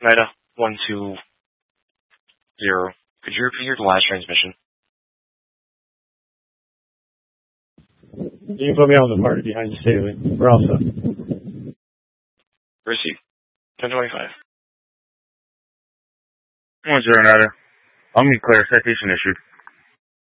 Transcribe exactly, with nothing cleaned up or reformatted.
NIDA one two zero. Could you repeat your last transmission? You can put me on the party behind the ceiling. We're all set. Receive. ten twenty-five. one zero, NIDA. I'm clear. Citation issued.